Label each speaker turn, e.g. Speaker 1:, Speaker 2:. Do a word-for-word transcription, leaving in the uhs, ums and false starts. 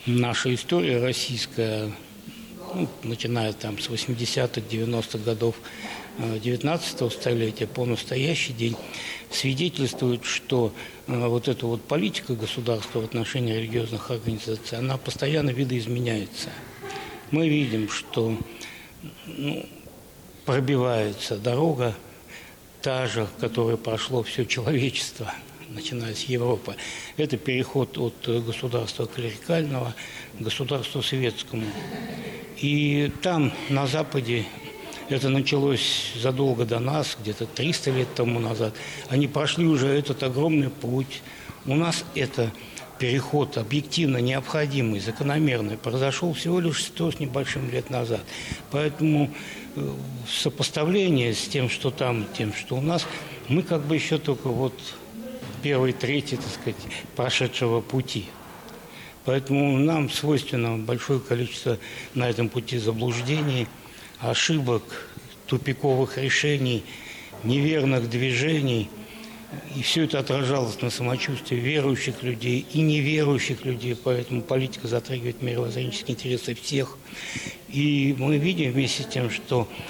Speaker 1: наша история российская, ну, начиная там с восьмидесятых, девяностых годов девятнадцатого столетия по настоящий день, свидетельствует, что э, вот эта вот политика государства в отношении религиозных организаций, она постоянно видоизменяется. Мы видим, что ну, пробивается дорога, та же, которой прошло все человечество, начиная с Европы. Это переход от государства клерикального к государству светскому. И там, на Западе, это началось задолго до нас, где-то триста лет тому назад. Они прошли уже этот огромный путь. У нас это переход объективно необходимый, закономерный, произошел всего лишь сто с небольшим лет назад. Поэтому сопоставление с тем, что там, тем, что у нас, мы как бы еще только вот первый, третий, так сказать, прошедшего пути. Поэтому нам свойственно большое количество на этом пути заблуждений, ошибок, тупиковых решений, неверных движений. И все это отражалось на самочувствии верующих людей и неверующих людей. Поэтому политика затрагивает мировоззренческие интересы всех. И мы видим вместе с тем, что